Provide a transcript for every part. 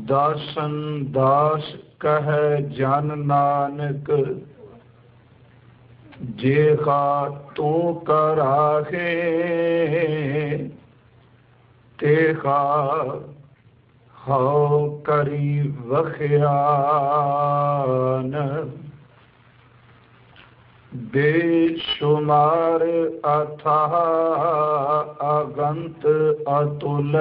दासन दास कह जन नानक, जेखा तू कराहे तेखा हौ करी वखियान। बेशुमार अथाह अगंत अतुल,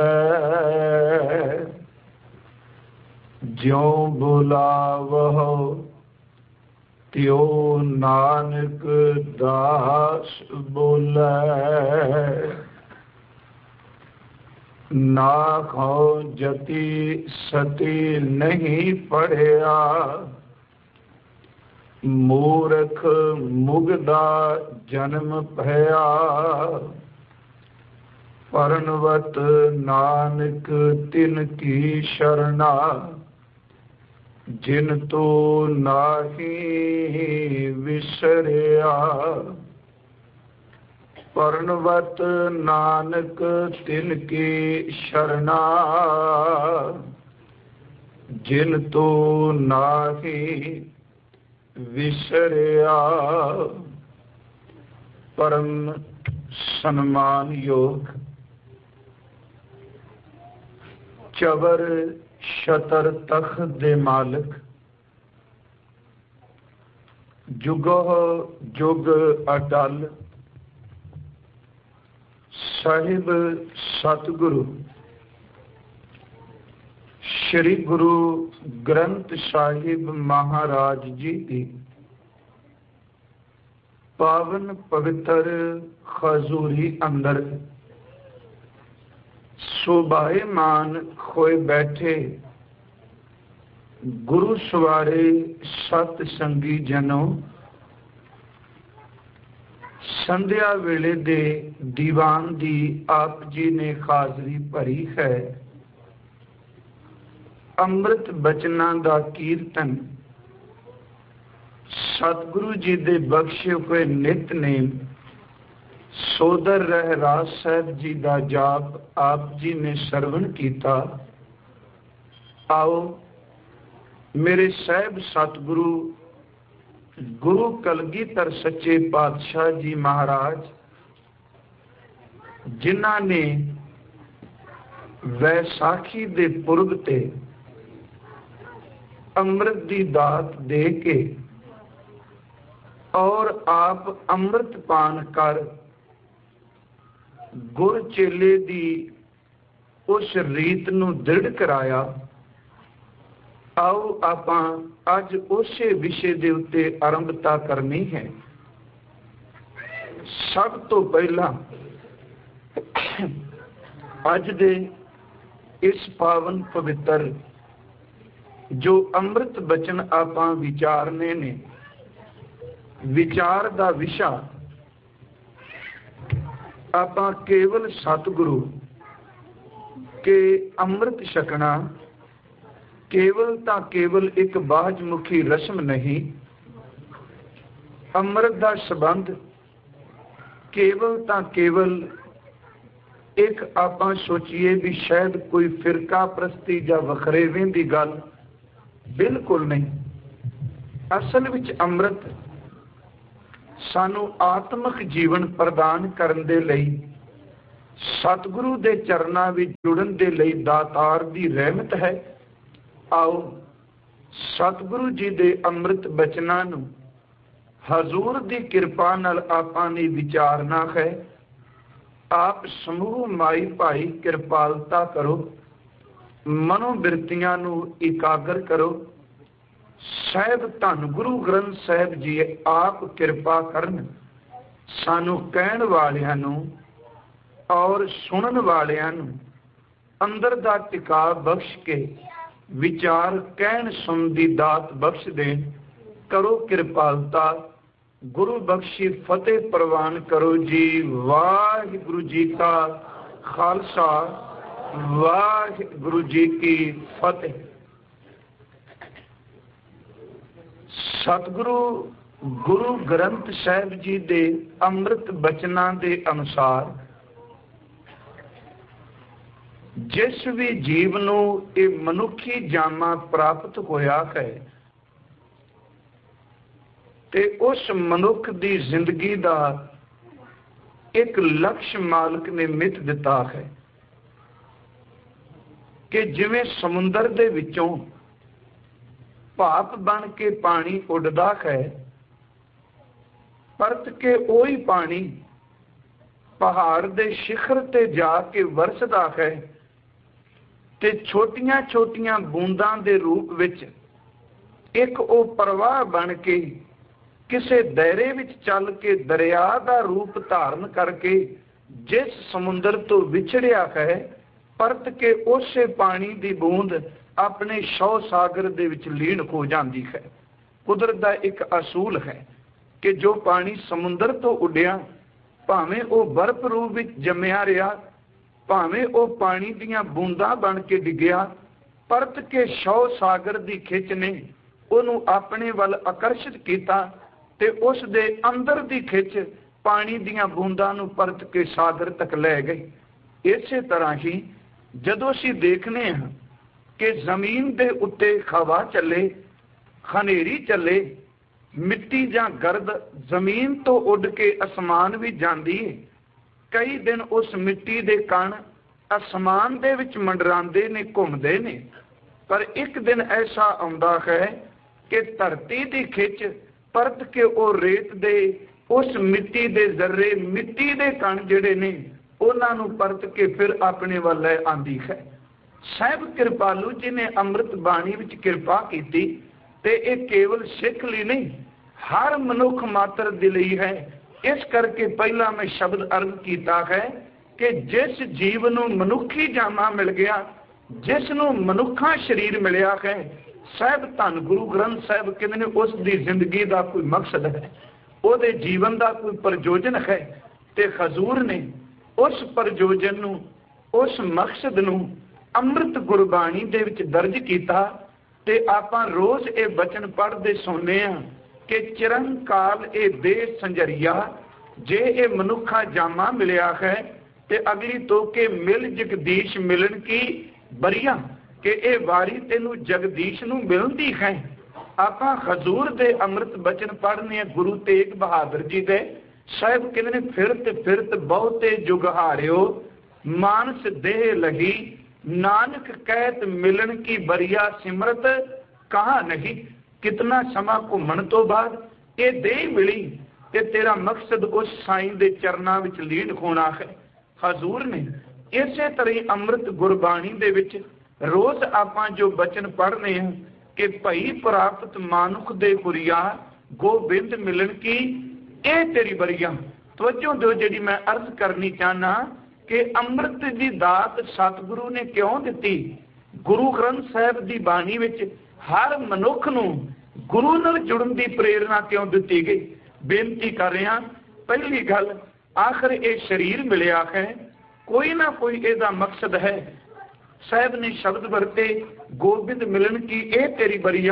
ज्यों बुलावहो त्यो नानक दास बोले। नाखो जति सती नहीं पढ़िया, मूर्ख मुगदा जन्म भया। परनवत नानक तिन की शरणा, जिन तो नाही विसरिया। परनवत नानक तिन की शरणा, जिन तो नाही विसरिया। परम सम्मान योग चबर छतर तख्त दे मालिक, जुगो जुग अटल। साहिब सतगुरु श्री गुरु ग्रंथ साहिब महाराज जी की पावन पवित्र खजूरी अंदर शोभायमान होए बैठे गुरु सवारे सत संगी जनों, संध्या वेले दे दीवान दी आप जी ने हाजरी भरी है। अमृत बचना दा कीर्तन सतगुरु जी दे बख्शे हुए नितनेम सोदर रहराज साहब जी दा जाप आप जी ने सरवण कीता। आओ मेरे साहब सतगुरु गुरु कलगीधर सच्चे पातशाह जी महाराज, जिन्हां ने वैसाखी दे पुरब ते अमृत दी दात दे के और आप अमृत पान कर गुर चेले दी उस रीत नूं दृढ़ कराया। आओ आपां अज उसे विषय दे उत्ते आरंभता करनी है। सब तो पहला अज दे इस पावन पवित्र जो अमृत बचन आपां विचारने ने, विचार दा विषा आपां केवल सतगुरु के अमृत छकना केवल ता केवल एक बाजमुखी रस्म नहीं, अमृत दा संबंध केवल ता केवल एक आपां सोचिए भी शायद कोई फिरका प्रस्ती या वखरेवें दी गल बिल्कुल नहीं। असल विच अमृत सानू आत्मक जीवन प्रदान करन दे लई, सतगुरु दे चरनां विच जुड़न दे लई दातार दी रहमत है। आओ सतगुरु जी दे अमृत बचनां नूं हजूर दी किरपा नाल आपां ने विचारना है। आप समूह माई भाई किरपालता करो, मनोबिरतियां नूं इकागर करो। साहिब धन गुरु ग्रंथ साहिब जी आप किरपा करन, सानू कहण वालियां नूं और सुनन वालियां नूं अंदर दा टिका बख्श के विचार कहण सुन दी दात बख्श देन। करो किरपालता, गुरु बख्शी फतेह प्रवान करो जी। वाहिगुरु जी का खालसा, वाहिगुरु जी की फतेह। सतगुरु गुरु ग्रंथ साहिब जी दे अमृत बचनां दे अनुसार जिस भी जीव नूं ये मनुखी जामा प्राप्त होया है ते उस मनुख दी जिंदगी दा एक लक्ष्य मालिक ने मित दिता है कि जिवें समुंदर दे विचों भाप बन के पानी उड़दा है, परत के ओही पानी पहाड़ दे शिखर ते जाके वरसदा है ते छोटियां छोटियां बूंदां दे रूप विच एक ओ प्रवाह बन के किसे दायरे विच चल के दरिया दा रूप धारण करके जिस समुंदर तो विछड़िया है, परत के उसे पानी दी बूंद अपने शौ सागर दे विच लीन हो जाती है। कुदरत दा एक असूल है कि जो पानी समुंदर तो उड़िया, भावें वो बर्फ रूप विच जम्मिया रहा, भावें वो पानी दियां बूंदां बन के डिग्गिया, परत के शौ सागर दी खिच ने उन्होंने अपने वल आकर्षित किया ते उस दे अंदर दी खिच पानी दियां बूंदां नूं परत के सागर तक लै गई। इसे तरह ही जदों असीं देखने हैं कि जमीन दे उत्ते हवा चले, खनेरी चले, मिट्टी जां गर्द जमीन तो उड़ के आसमान भी जाती है, कई दिन उस मिट्टी दे कण आसमान दे विच मंडरांदे ने, घुमदे ने, पर एक दिन ऐसा आउंदा है कि धरती दी खिच परत के ओ रेत दे उस मिट्टी दे जर्रे, मिट्टी दे कण जिहड़े ने उन्हां नूं परत के फिर अपने वल लै आंदी है। साहिब कृपालू जी ने अमृत बाणी विच किरपा कीती ते इह केवल सिख लई नहीं, हर मनुख मात्र दे लई है। इस करके पहला मैं शब्द अर्ज किया है कि जिस जीव नूं मनुखी जामा मिल गया, जिस नूं मनुखा शरीर मिलिया है, साहिब धन गुरु ग्रंथ साहिब कहते हैं उस दी जिंदगी का कोई मकसद है, ਉਹਦੇ जीवन का कोई प्रयोजन है, ते हजूर ने उस प्रयोजन नूं, उस मकसद नूं अमृत गुरबाणी दे विच दर्ज किया। ते आपां रोज ये बचन पढ़ते सुनने हैं कि चिरंकाल ये देह संजरिया, जे ये मनुखा जामा मिलिया है ते अगली तो के मिल जगदीश मिलन की बरिया, कि ये वारी तेनू जगदीश नूं मिलदी है। आपां हजूर दे अमृत बचन पढ़ने गुरु तेग बहादुर जी दे। साहिब कहते हैं फिरत फिरत बहुते जुग हारियो, मानस देह लही, नानक कहत मिलन की बरिया सिमरत कहा नहीं। कितना समा घूमन तो बाद ये देह मिली ते तेरा मकसद उस साईं दे चरनां विच लीन होना है। हजूर ने इसे तरह अमृत गुरबाणी दे विच रोज आपां जो बचन पढ़ने हैं कि भई प्राप्त मानुख दे हुरिया, गोबिंद मिलन की ए तेरी बरिया। तवज्जो दो जी मैं अर्ज करनी चाहना कि अमृत की दात सतगुरु ने क्यों दी। गुरु ग्रंथ साहिब की बाणी विच हर मनुख नूं गुरु नाल जुड़न की प्रेरणा क्यों दी गई। बेनती कर रहा, पहली गल आखिर ये शरीर मिलिया है, कोई ना कोई ਇਹਦਾ मकसद है। साहब ने शब्द वरते गोबिंद मिलन की ए तेरी बरिया,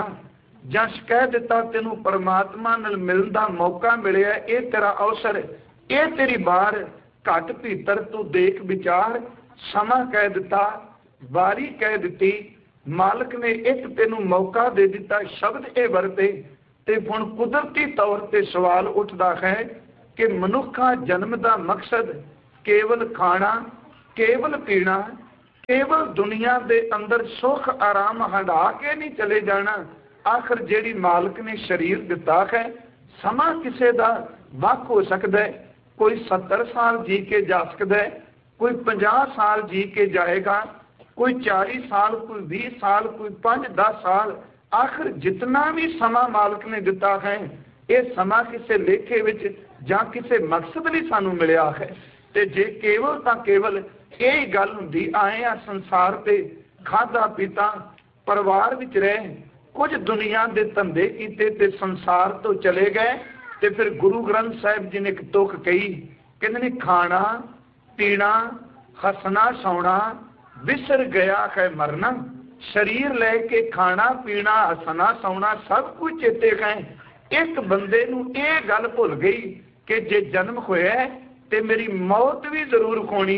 जस कह दिता तेनू परमात्मा नाल मिलन दा मौका मिलिया, ए तेरा अवसर, ए तेरी बार, घट भीतर तू देख विचार, समा कह दिता, वारी कह दी, मालिक ने एक तेनू मौका दे दिता। शब्द ए वरते ते हुण कुदरती तौर ते सवाल उठदा है कि मनुखा जन्म दा मकसद केवल खाना, केवल पीना, केवल दुनिया दे अंदर सुख आराम हंडा के नहीं चले जाना। आखिर जेड़ी मालिक ने शरीर दिता है, समा किसे दा वक हो सकता है, कोई 70 साल जी के जा सकता है, कोई 50 साल जी के जाएगा, कोई 40 साल, कोई 20 साल, कोई 5-10 साल। आखिर जितना भी समा मालिक ने दिता है, ये समा किसे लेखे विच जां किसे मकसद लई सानू मिलिया है। ते जे केवल तां केवल यही गल हुंदी आए आ संसार ते खादा पीता परिवार विच रहे, कुछ दुनिया दे धंधे कीते ते संसार तो चले गए, ते फिर गुरु ग्रंथ साहिब जी ने एक तुक कही, कहंदे ने खाना पीना हसना सौना विसर गया है मरना। शरीर लेके खाना पीना हसना सौना सब कुछ चेते गए। एक बंदे नूं ये गल भुल गई कि जे जन्म होया ते मेरी मौत भी जरूर होनी है।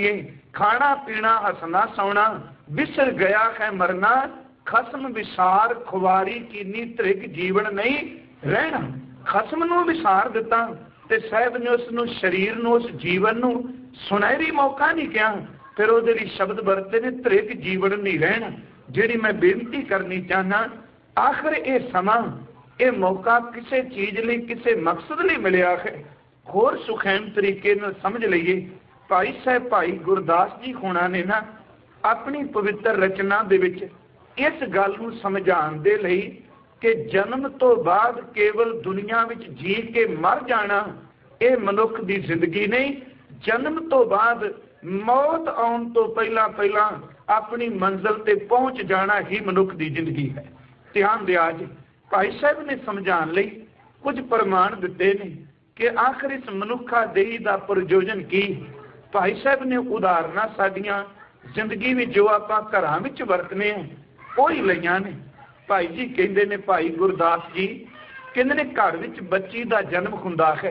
खाना पीना हसना सौना बिसर गया है मरना, खसम विसार खुवारी कीनी त्रिग जीवन नहीं रहना। खसम नूं विसार दिता ते साहब ने उसनूं शरीर नूं उस जीवन नूं सुनहरी मौका नहीं कहा। फिर वो शब्द वरते ने त्रिग जीवन नहीं रहना। जिहड़ी मैं बेनती करनी चाहना, आखिर ये समा ये मौका किसी चीज लिए किसी मकसद लिए मिलिया है। होर सुखैन तरीके नाल समझ लईए। भाई साहब भाई गुरदास जी होना ने ना अपनी पवित्र रचना दे विच इस गल नूं समझाउण दे लई कि जन्म तो बाद केवल दुनिया विच जी के मर जाना ये मनुख दी जिंदगी नहीं। जन्म तो बाद मौत आउण तो पहला पहला अपनी मंजिल ते पहुंच जाना ही मनुख दी जिंदगी है। ध्यान दिया जी। भाई साहब ने समझाने लई कुछ प्रमाण दिते ने कि आखिर इस मनुखा देही दा प्रयोजन की। भाई साहब ने उदाहरण साडियां जिंदगी में जो आपां घरां विच वरतने ओही लईआं ने। भाई जी कहंदे ने, भाई गुरदास जी कहंदे ने घर विच बच्ची दा जन्म हुंदा है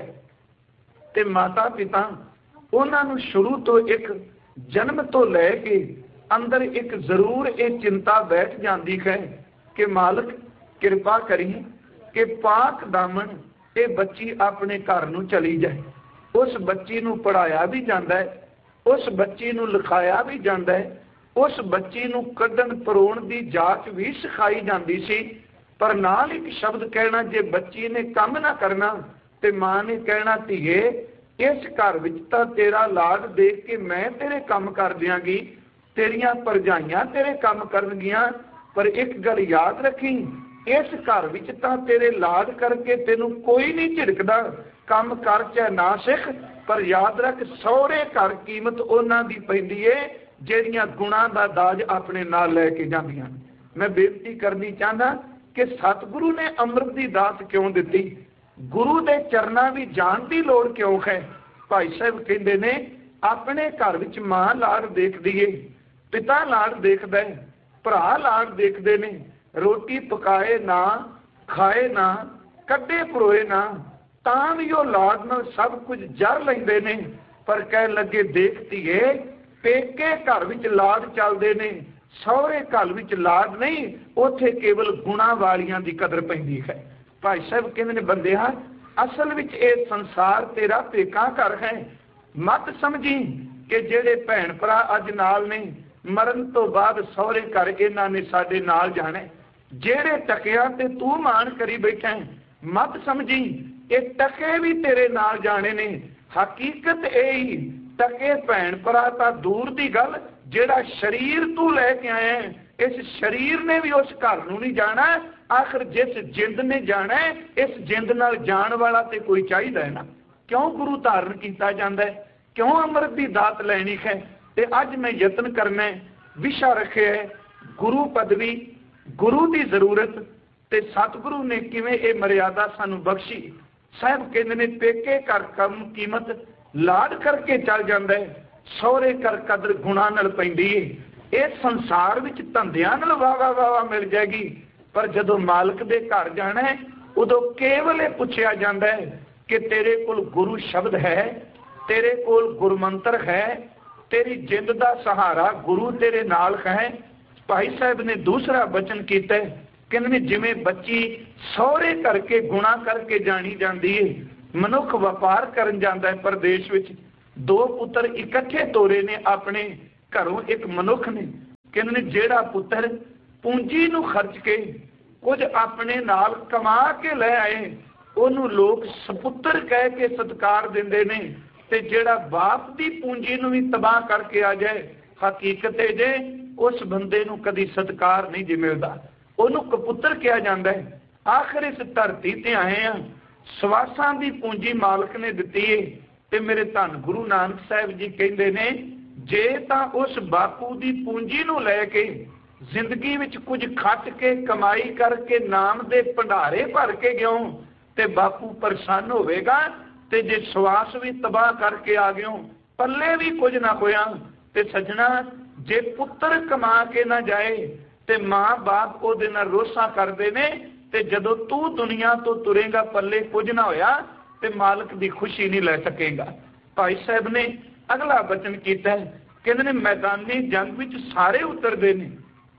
ते माता पिता उन्हां नूं शुरू तो एक जन्म तो लैके अंदर एक जरूर ये चिंता बैठ जाती है कि मालिक किरपा करी कि पाक दामन ये बच्ची अपने घर नूं चली जाए। उस बच्ची नूं पढ़ाया भी जाता है, उस बच्ची नूं लिखाया भी जाता है, उस बच्ची नूं कड्ढण परोण दी जाच भी सिखाई जाती सी। पर नाल एक शब्द कहना, जे बच्ची ने काम ना करना ते मां ने कहना, धीए इस घर विच तां तेरा लाड देख के मैं तेरे काम कर दियांगी, तेरियां भरजाइयां तेरे काम करनगियां, पर एक गल याद रखी, इस घर विच तां तेरे लाड करके तेनू कोई नहीं झिड़कदा, काम कर चाहे ना सिख, पर याद रख सौरे घर कीमत उन्हां दी पैंदी है ਜਿਹੜੀਆਂ गुणां दा दाज अपने नाल लैके जांदियां। मैं बेनती करनी चाहना कि सतगुरु ने अमृत की दात क्यों दी, गुरु के चरणा भी जान की लोड़ क्यों है। भाई साहब कहते ने अपने घर विच मां लाड़ देखदी है, पिता लाड़ देखदा है, भरा लाड़ देखते ने, रोटी पकाए ना खाए ना कड्डे परोए ना तां भी वो लाड़ नाल सब कुछ जर लैंदे ने। पर कह लगे देखती है पेके घर विच लाड़ चलते ने, सौरे घर विच लाड़ नहीं, उथे केवल गुणा वालियां दी कदर पैंदी है। भाई साहब कहते ने बंदिया असल विच ये संसार तेरा पेका घर है। मत समझी कि जेड़े भैन भरा अज नाल ने मरण तो बाद सौरे घर इन्हां ने साडे नाल जाना, जेड़े टकिया ते तू मान करी बैठा है, मत समझी ये टके भी तेरे नाल जाने ने। हकीकत यही टके भैन भरा तां दूर दी गल, जेड़ा शरीर तू लैके आया है इस शरीर ने भी उस घर नूं नहीं जाना। आखिर जिस जिंद ने जाना है इस जिंद नाल जान वाला ते कोई चाहिदा है ना। क्यों गुरु धारण किया जाता है, क्यों अमृत की दात लैनी है। ते अज मैं यत्न करना है, विशा रखे है गुरु पदवी, गुरु की जरूरत ते सतगुरु ने किवें ये मर्यादा सानू बख्शी। साहब कहते ने पेके घर कम कीमत लाड़ करके चल जाता है, सौरे घर कदर गुणा नाल पैंदी है। इस संसार विच धंधियां नाल वाह वाह मिल जाएगी, पर जदों मालिक दे घर जाना है उदों केवल ये पुछया जाता है कि तेरे कोल गुरु शब्द है, तेरे कोल गुरमंत्र है, तेरी जिंद दा सहारा गुरु तेरे नाल है। भाई साहब ने दूसरा वचन किया, कहने जिवें बच्ची सौरे करके गुणा करके जानी जाती है, मनुख व्यापार करन जाता है परदेश विच, दो पुत्र इकट्ठे तोरे ने अपने घरों एक मनुख ने, कहने जेड़ा पुत्र पूंजी नूं खर्च के कुछ अपने नाल कमा के लै आए उन्होंने लोग सपुत्र कह के सत्कार देंदे ने, ते जेड़ा बाप दी पूंजी नूं भी तबाह करके आ जाए हकीकत है जे उस बंदे नूं कदी सत्कार नहीं जी मिलदा, उन्होंने कपुत्र कहा जाता है। आखिर इस धरती ते आए हैं, सवासां दी पूंजी मालिक ने दिती है। ते मेरे धन गुरु नानक साहब जी कहते ने जे तां उस बापू दी पूंजी नूं लैके जिंदगी विच कुछ खट के कमाई करके नाम दे भंडारे भर के गयो ते बापू परेशान होवेगा, ते जे सवास भी तबाह करके आ गयो पल्ले भी कुछ ना होया। ते सजना जे पुत्र कमा के ना जाए ते मां बाप ओदे नाल रोसा करदे ने, ते जदों तू दुनिया तो तुरेगा पल्ले कुछ ना होया ते मालिक दी खुशी नहीं लै सकेगा। भाई साहब ने अगला वचन किया, कहते ने मैदानी जंग विच सारे उतरते हैं,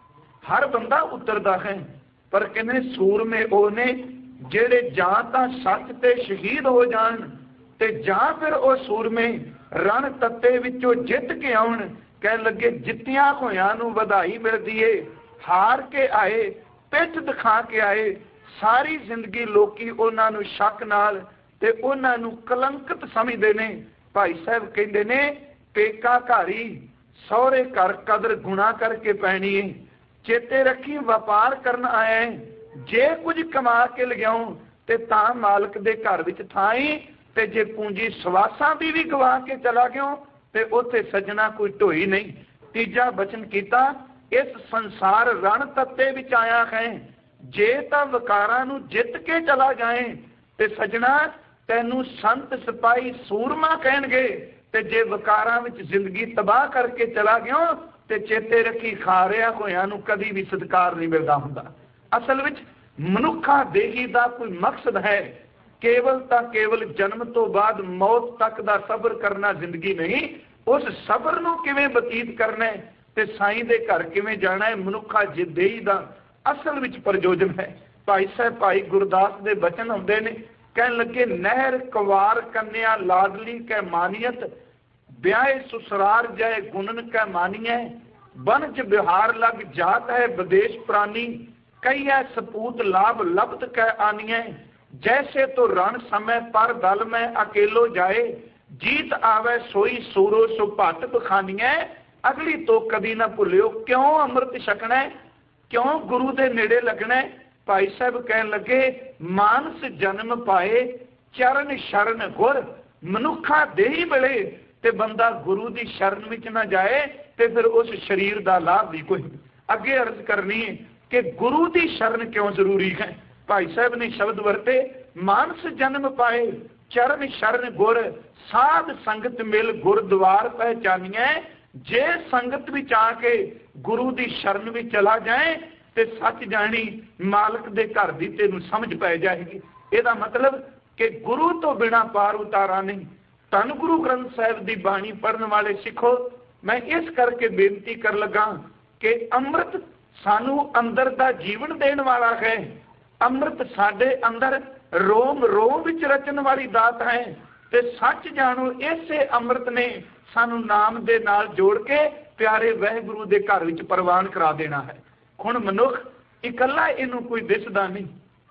हर बंदा उतरता है, पर कहते सूरमे वो ने जेड़े जां तां सच ते शहीद हो जान ते जां फिर वो सूरमे रण तत्ते विचों जित के आउण। कह लगे जित्तियां होयां नूं वधाई मिलदी है, हार के आए पिठ दिखा के आए, सारी जिंदगी लोकी उन्हां नूं शक नाल ते उन्हां नूं कलंकित समझदे ने। भाई साहब कहंदे ने पेका घारी सौरे घर कदर गुणा करके पैनी है। चेते रखी व्यापार करन आया है, जे कुछ कमा के लियाऊं ते तां मालक दे घर विच थाई, ते जे पूंजी सवासां दी भी गवा के चला गयो ते उत्थे सजना कोई ढोई नहीं। तीजा बचन कीता इस संसार रण तत्ते विच आया है, जे तां विकारां नूं जित के चला जाए ते सजना तैनूं संत सिपाही सूरमा कहणगे, ते जे विकारां विच जिंदगी तबाह करके चला गयो ते चेते रखी खारिया होया नूं कदी भी सत्कार नहीं मिलदा हुंदा। असल विच मनुखा देही दा कोई मकसद है, केवल तां केवल जन्म तो बाद मौत तक दा सबर करना जिंदगी नहीं। उस सबर नूं किवें बतीत करना है ते साईं दे घर किवें जाना है, मनुखा देही दा असल विच प्रयोजन है। भाई साहब भाई गुरदास दे बचन आउंदे ने, कहन लगे नहर कवार कन्या लाडली कै मानियत, ब्याह सुसरार जाए गुणन कै मानिए, बनज बिहार लग जात है विदेश प्राणी, कई है सपूत लाभ लब्ध कै आनिए, जैसे तो रण समय पर दल में अकेलो जाए, जीत आवे सोई सूरो सो भट बखानिए, अगली तो कभी ना भुलियो क्यों अमृत छकना, क्यों गुरु दे नेड़े लगना। भाई साहब कहन लगे मानस जन्म पाए चरण शरण गुर, मनुखा देही मिले ते बंदा गुरु दी शरण विच ना जाए ते फिर उस शरीर दा लाभ भी कोई। अगे अर्ज करनी है कि गुरु दी शरण क्यों जरूरी है। भाई साहब ने शब्द वरते मानस जन्म पाए चरण शरण गुर, साध संगत मिल गुरद्वार पहचानिए, जे संगत विच आके गुरु दी शरण विच चला जाए ते सच जानी मालक दे घर दी तेनू समझ पै जाएगी। ਇਹਦਾ मतलब कि गुरु तो बिना पार उतारा नहीं। धन गुरु ग्रंथ साहिब की बाणी पढ़ने वाले सिखो, मैं इस करके बेनती कर लगा कि अमृत सानू अंदर दा जीवन देने वाला है, अमृत साडे अंदर रोम रोम विच रचन वाली दात है, ते सच जानो इसे अमृत ने सानू नाम दे नाल जोड़ के प्यारे वाहिगुरु दे घर विच प्रवान करा देना है। हुण मनुख इकल्ला इनू कोई दिसदा नहीं।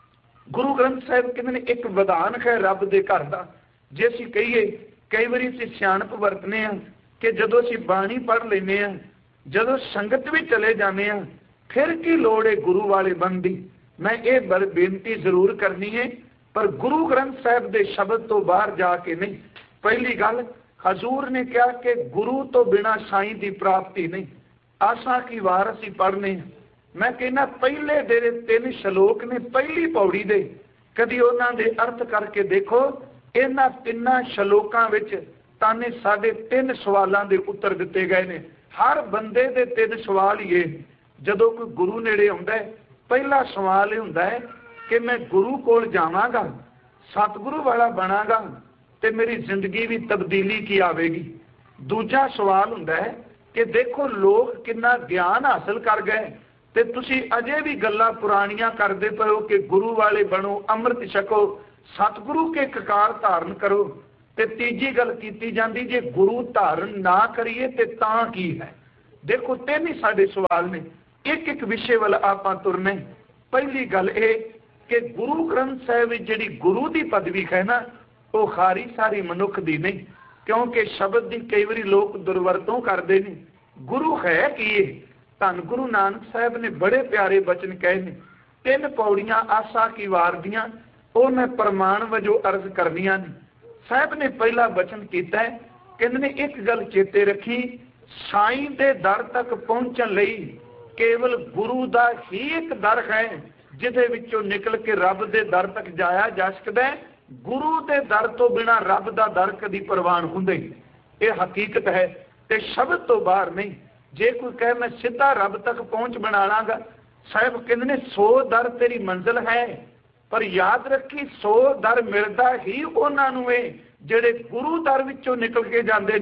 गुरु ग्रंथ साहिब कहते ने एक विधान है रब दे घर दा। जे असीं कहीए कई बारी असीं सियाणप वरतने आ कि जदों असीं बाणी पढ़ लैने आ, जदों संगत भी चले जाने आ, फिर की लोड़ है गुरु वाले बन दी। मैं ये बेनती जरूर करनी है, पर गुरु ग्रंथ साहिब दे शब्द तो बाहर जाके नहीं। पहली गल हजूर ने कहा कि गुरु तो बिना साईं की प्राप्ति नहीं। आशा की वार असीं पढ़ने, मैं कहना पहले दे 3 श्लोक ने पहली पौड़ी दे, कदी उन्हां दे अर्थ करके देखो। इन्हां 3 श्लोकां विच ताने साडे 3 सवालां दे उत्तर दिते गए ने। हर बंदे दे 3 सवाल ये, जदों कोई गुरु नेड़े आउंदा है पहला सवाल ये हुंदा है कि मैं गुरु कोल जावांगा, सतगुरु वाला बनांगा ते मेरी जिंदगी भी तब्दीली की आवेगी। दूजा सवाल हुंदा है कि देखो लोग कितना ज्ञान हासिल कर गए ते तुसी अजे भी गल्लां पुरानियां करदे पए हो कि गुरु वाले बनो, अमृत छको, सतगुरु के ककार धारण करो। ते तीजी गल कीती जांदी जे गुरु धारण ना करिए ते तां की है। देखो 3 ही साडे सवाल ने, एक एक विषय वाल आपां तुरने। पहली गल ये कि गुरु ग्रंथ साहिब जिहड़ी गुरु की पदवी है ना, वो खारी सारी मनुख दी नहीं, क्योंकि शब्द की कई बारी लोग दुरवरतों करते हैं। गुरु है कि धन गुरु नानक साहब ने बड़े प्यारे बचन कहे ने। 3 पौड़ियां आशा की वार दियां, वो मैं प्रमाण वजो अर्ज करनियां ने। साहब ने पहला बचन किया है, कहते ने एक गल चेते रखी, साईं दे दर तक पहुंचण लई केवल गुरु दा ही एक दर है जिहदे विचों निकल के रब दे दर तक जाया जा सकदा है। गुरु दे दर तो बिना रब दा दर कदी प्रवान हुंदे ही। यह हकीकत है ते शब्द तो बाहर नहीं। जे कोई कहे मैं सीधा रब तक पहुंच बना लांगा, साहब कहते ने 100 दर तेरी मंजिल है, पर याद रखी 100 दर मिलदा ही उन्हां नूं है जिहड़े गुरु दर विचों निकल के जांदे ने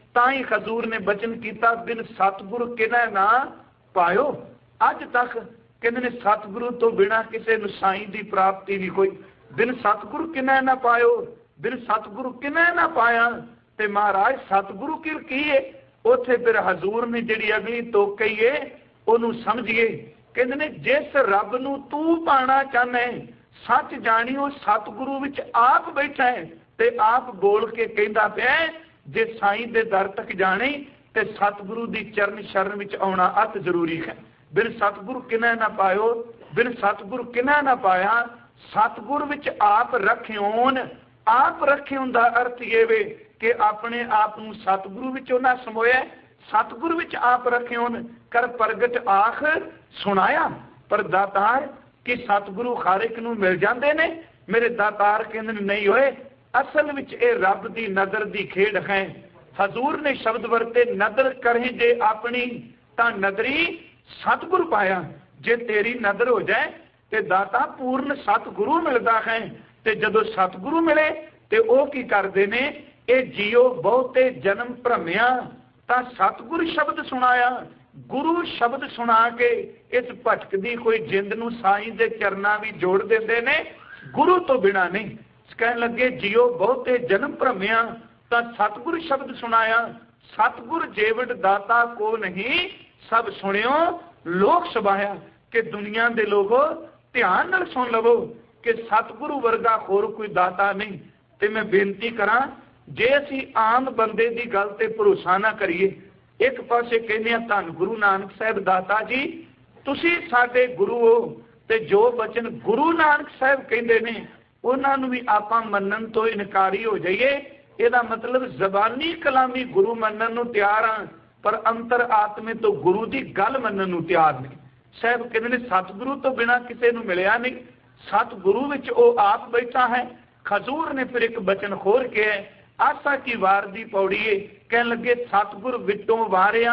ਤਾਂ ਹੀ ਹਜ਼ੂਰ ਨੇ ਬਚਨ ਕੀਤਾ, ਬਿਨ ਸਤਿਗੁਰੂ ਕਿਨੈ ਨਾ ਪਾਇਓ। ਅੱਜ ਤੱਕ ਕਹਿੰਦੇ ਨੇ ਸਤਿਗੁਰੂ ਤੋਂ ਬਿਨਾਂ ਕਿਸੇ ਨੂੰ ਸਾਈਂ ਦੀ ਪ੍ਰਾਪਤੀ ਨਹੀਂ ਹੋਈ। ਬਿਨ ਸਤਿਗੁਰੂ ਕਿਨੈ ਨਾ ਪਾਇਓ, ਬਿਨ ਸਤਿਗੁਰੂ ਕਿਨੈ ਨਾ ਪਾਇਆ। ਤੇ ਮਹਾਰਾਜ ਸਤਿਗੁਰੂ ਕੀ ਹੈ? ਉੱਥੇ ਫਿਰ ਹਜ਼ੂਰ ਨੇ ਜਿਹੜੀ ਅਗਲੀ ਤੋਕ ਕਹੀ ਏ ਉਹਨੂੰ ਸਮਝੀਏ। ਕਹਿੰਦੇ ਨੇ ਜਿਸ ਰੱਬ ਨੂੰ ਤੂੰ ਪਾਣਾ ਚਾਹਨਾ, ਸੱਚ ਜਾਣੀਓ ਸਤਿਗੁਰੂ ਵਿੱਚ ਆਪ ਬੈਠਾ ਹੈ। ਤੇ ਆਪ ਬੋਲ ਕੇ ਕਹਿੰਦਾ ਪਿਆ, ਜੇ ਸਾਈਂ ਦੇ ਦਰ ਤੱਕ ਜਾਣੇ ਤੇ ਸਤਿਗੁਰੂ ਦੀ ਚਰਨ ਸ਼ਰਨ ਵਿੱਚ ਆਉਣਾ ਅਤ ਜ਼ਰੂਰੀ ਹੈ। ਬਿਨ ਸਤਿਗੁਰੂ ਕਿਨੈ ਨਾ ਪਾਇਓ, ਬਿਨ ਸਤਿਗੁਰੂ ਕਿਨੈ ਨਾ ਪਾਇਆ। ਸਤਿਗੁਰ ਵਿੱਚ ਆਪ ਰੱਖਿਓਨ। ਆਪ ਰੱਖਿਓਨ ਦਾ ਅਰਥ ਇਹ ਵੇ ਕਿ ਆਪਣੇ ਆਪ ਨੂੰ ਸਤਿਗੁਰੂ ਵਿੱਚ ਉਹਨਾਂ ਸਮੋਇਆ। ਸਤਿਗੁਰੂ ਵਿੱਚ ਆਪ ਰੱਖਿਓਨ ਕਰ ਪ੍ਰਗਟ ਆਖ ਸੁਣਾਇਆ। ਪਰ ਦਾਤਾਰ ਕਿ ਸਤਿਗੁਰੂ ਹਰ ਇੱਕ ਨੂੰ ਮਿਲ ਜਾਂਦੇ ਨੇ? ਮੇਰੇ ਦਾਤਾਰ ਕਹਿੰਦੇ ਨੇ ਨਹੀਂ ਹੋਏ, ਅਸਲ ਵਿੱਚ ਇਹ ਰੱਬ ਦੀ ਨਜ਼ਰ ਦੀ ਖੇਡ ਹੈ। ਹਜ਼ੂਰ ਨੇ ਸ਼ਬਦ ਵਰਤੇ, ਨਜ਼ਰ ਕਰੇ ਜੇ ਆਪਣੀ ਤਾਂ ਨਜ਼ਰੀ ਸਤਿਗੁਰੂ ਪਾਇਆ। ਜੇ ਤੇਰੀ ਨਜ਼ਰ ਹੋ ਜਾਏ ਤੇ ਦਾਤਾ ਪੂਰਨ ਸਤਿਗੁਰੂ ਮਿਲਦਾ ਹੈ। ਤੇ ਜਦੋਂ ਸਤਿਗੁਰੂ ਮਿਲੇ ਤੇ ਉਹ ਕੀ ਕਰਦੇ ਨੇ? ਇਹ ਜੀਓ ਬਹੁਤੇ ਜਨਮ ਭਰਮਿਆ ਤਾਂ ਸਤਿਗੁਰ ਸ਼ਬਦ ਸੁਣਾਇਆ। ਗੁਰੂ ਸ਼ਬਦ ਸੁਣਾ ਕੇ ਇਸ ਭਟਕਦੀ ਕੋਈ ਜਿੰਦ ਨੂੰ ਸਾਈਂ ਦੇ ਚਰਨਾਂ ਵੀ ਜੋੜ ਦਿੰਦੇ ਨੇ, ਗੁਰੂ ਤੋਂ ਬਿਨਾਂ ਨਹੀਂ। ਕਹਿਣ ਲੱਗੇ ਜੀਓ ਬਹੁਤੇ ਜਨਮ ਭਰਮਿਆ ਤਾਂ ਸਤਿਗੁਰ ਸ਼ਬਦ ਸੁਣਾਇਆ। ਸਤਿਗੁਰ ਜੇਵੜ ਦਾਤਾ ਕੋ ਨਹੀਂ, ਸਭ ਸੁਣਿਓ ਲੋਕ ਸਭਾਇਆ। ਕਿ ਦੁਨੀਆ ਦੇ ਲੋਗੋ ਧਿਆਨ ਨਾਲ ਸੁਣ ਲਵੋ ਕਿ ਸਤਿਗੁਰੂ ਵਰਗਾ ਹੋਰ ਕੋਈ ਦਾਤਾ ਨਹੀਂ। ਤੇ ਮੈਂ ਬੇਨਤੀ ਕਰਾਂ, ਜੇ ਅਸੀਂ ਆਮ ਬੰਦੇ ਦੀ ਗੱਲ ਤੇ ਭਰੋਸਾ ਨਾ ਕਰੀਏ, ਇੱਕ ਪਾਸੇ ਕਹਿੰਦੇ ਆ ਧੰਨ ਗੁਰੂ ਨਾਨਕ ਸਾਹਿਬ ਦਾਤਾ ਜੀ ਤੁਸੀਂ ਸਾਡੇ ਗੁਰੂ ਹੋ, ਤੇ ਜੋ ਬਚਨ ਗੁਰੂ ਨਾਨਕ ਸਾਹਿਬ ਕਹਿੰਦੇ ਨੇ ਉਹਨਾਂ ਨੂੰ ਵੀ ਆਪਾਂ ਮੰਨਣ ਤੋਂ ਇਨਕਾਰੀ ਹੋ ਜਾਈਏ। ਇਹਦਾ ਮਤਲਬ ਜ਼ਬਾਨੀ ਕਲਾਮੀ ਗੁਰੂ ਮੰਨਣ ਨੂੰ ਤਿਆਰ ਹਾਂ, ਪਰ ਅੰਤਰ ਆਤਮੇ ਤੋਂ ਗੁਰੂ ਦੀ ਗੱਲ ਮੰਨਣ ਨੂੰ ਤਿਆਰ ਨਹੀਂ। ਸਾਹਿਬ ਕਹਿੰਦੇ ਨੇ ਸਤਿਗੁਰੂ ਤੋਂ ਬਿਨਾਂ ਕਿਸੇ ਨੂੰ ਮਿਲਿਆ ਨਹੀਂ, ਸਤਿਗੁਰੂ ਵਿੱਚ ਉਹ ਆਪ ਬੈਠਾ ਹੈ। ਹਜ਼ੂਰ ਨੇ ਫਿਰ ਇੱਕ ਬਚਨ ਖੋਲ ਕੇ ਆਸਾ ਕੀ ਵਾਰ ਦੀ ਪੌੜੀਏ, ਕਹਿਣ ਲੱਗੇ ਸਤਿਗੁਰ ਵਿਟੋਂ ਵਾਰਿਆ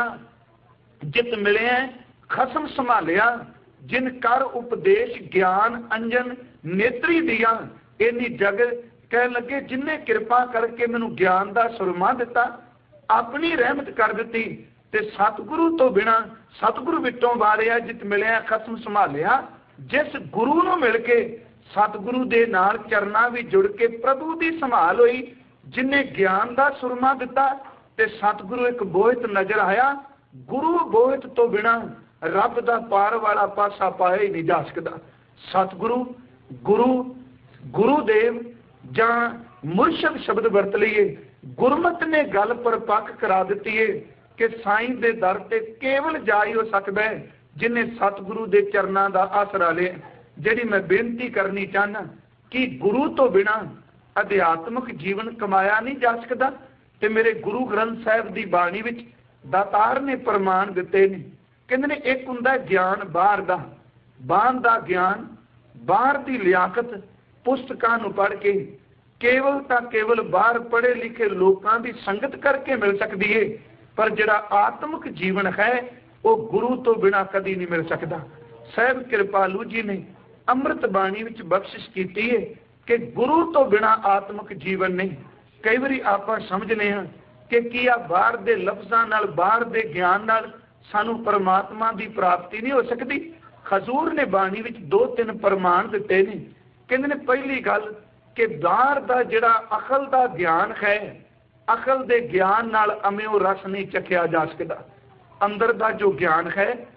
ਜਿਤ ਮਿਲਿਆ ਖਸਮ ਸੰਭਾਲਿਆ। ਜਿਨ ਕਰ ਉਪਦੇਸ਼ ਗਿਆਨ ਅੰਜਨ ਨੇਤਰੀ ਦੀਆਂ। ਇੰਨੀ ਜਗਤ ਕਹਿਣ ਲੱਗੇ ਜਿਨਨੇ ਕਿਰਪਾ ਕਰਕੇ ਮੈਨੂੰ ਗਿਆਨ ਦਾ ਸੁਰਮਾ ਦਿੱਤਾ, ਆਪਣੀ ਰਹਿਮਤ ਕਰ ਦਿੱਤੀ। ਤੇ ਸਤਿਗੁਰੂ ਤੋਂ ਬਿਨਾਂ ਸਤਿਗੁਰੂ ਵਿਟੋਂ ਵਾਰਿਆ ਜਿਤ ਮਿਲਿਆ ਖਸਮ ਸੰਭਾਲਿਆ। ਜਿਸ ਗੁਰੂ ਨੂੰ ਮਿਲ ਕੇ ਸਤਿਗੁਰੂ ਦੇ ਨਾਲ ਚਰਨਾਂ ਵੀ ਜੁੜ ਕੇ ਪ੍ਰਭੂ ਦੀ ਸੰਭਾਲ ਹੋਈ, ਜਿਨੇ ਗਿਆਨ ਦਾ ਸੁਰਮਾ ਦਿੱਤਾ। ਤੇ ਸਤਿਗੁਰੂ ਇੱਕ ਬੋਹਿਤ ਨਜ਼ਰ ਆਇਆ। ਗੁਰੂ ਬੋਹਿਤ ਤੋਂ ਬਿਨਾਂ ਰੱਬ ਦਾ ਪਾਰ ਵਾਲਾ ਪਾਸਾ ਪਾਇਆ ਹੀ ਨਹੀਂ ਜਾ ਸਕਦਾ। ਸਤਿਗੁਰੂ ਗੁਰੂਦੇਵ ਜਾਂ ਮੁਰਸ਼ਦ ਸ਼ਬਦ ਵਰਤ ਲਈਏ, ਗੁਰਮਤ ਨੇ ਗੱਲ ਪਰਪੱਕ ਕਰਾ ਦਿੱਤੀ ਹੈ ਕਿ ਸਾਈਂ ਦੇ ਦਰ ਤੇ ਕੇਵਲ ਜਾ ਹੀ ਹੋ ਸਕਦਾ ਹੈ ਜਿਨੇ ਸਤਿਗੁਰੂ ਦੇ ਚਰਨਾਂ ਦਾ ਆਸਰਾ ਲਿਆ। ਜਿਹੜੀ ਮੈਂ ਬੇਨਤੀ ਕਰਨੀ ਚਾਹਨਾ ਕਿ ਗੁਰੂ ਤੋਂ ਬਿਨਾਂ ਅਧਿਆਤਮਿਕ ਜੀਵਨ ਕਮਾਇਆ ਨਹੀਂ ਜਾ ਸਕਦਾ। ਤੇ ਮੇਰੇ ਗੁਰੂ ਗ੍ਰੰਥ ਸਾਹਿਬ ਦੀ ਬਾਣੀ ਵਿੱਚ ਦਾਤਾਰ ਨੇ ਪ੍ਰਮਾਣ ਦਿੱਤੇ ਨੇ। ਕਹਿੰਦੇ ਨੇ ਇੱਕ ਹੁੰਦਾ ਗਿਆਨ ਬਾਹਰ ਦਾ ਗਿਆਨ, ਬਾਹਰ ਦੀ ਲਿਆਕਤ ਪੁਸਤਕਾਂ ਨੂੰ ਪੜ੍ਹ ਕੇ ਕੇਵਲ ਤਾਂ ਕੇਵਲ ਬਾਹਰ ਪੜ੍ਹੇ ਲਿਖੇ ਲੋਕਾਂ ਦੀ ਸੰਗਤ ਕਰਕੇ ਮਿਲ ਸਕਦੀ ਹੈ। ਪਰ ਜਿਹੜਾ ਆਤਮਿਕ ਜੀਵਨ ਹੈ ਉਹ ਗੁਰੂ ਤੋਂ ਬਿਨਾਂ ਕਦੀ ਨਹੀਂ ਮਿਲ ਸਕਦਾ। ਸਾਹਿਬ ਕਿਰਪਾਲੂ ਜੀ ਨੇ ਅੰਮ੍ਰਿਤ ਬਾਣੀ ਵਿੱਚ ਬਖਸ਼ਿਸ਼ ਕੀਤੀ ਹੈ ਕਿ ਗੁਰੂ ਤੋਂ ਬਿਨਾਂ ਆਤਮਿਕ ਜੀਵਨ ਨਹੀਂ। ਕਈ ਵਾਰੀ ਆਪਾਂ ਸਮਝਦੇ ਹਾਂ ਕਿ ਕੀ ਆ ਬਾਹਰ ਦੇ ਲਫ਼ਜ਼ਾਂ ਨਾਲ, ਬਾਹਰ ਦੇ ਗਿਆਨ ਨਾਲ ਸਾਨੂੰ ਪਰਮਾਤਮਾ ਦੀ ਪ੍ਰਾਪਤੀ ਨਹੀਂ ਹੋ ਸਕਦੀ। ਹਜ਼ੂਰ ਨੇ ਬਾਣੀ ਵਿੱਚ 2-3 ਪ੍ਰਮਾਣ ਦਿੱਤੇ ਨੇ। ਕਹਿੰਦੇ ਨੇ ਪਹਿਲੀ ਗੱਲ ਕਿ ਬਾਹਰ ਦਾ ਜਿਹੜਾ ਅਕਲ ਦਾ ਗਿਆਨ ਹੈ, ਅਕਲ ਦੇ ਗਿਆਨ ਨਾਲ ਅਮਿਓ ਰਸ ਨਹੀਂ ਚੱਖਿਆ ਜਾ ਸਕਦਾ। ਅੰਦਰ ਦਾ ਜੋ ਗਿਆਨ ਹੈ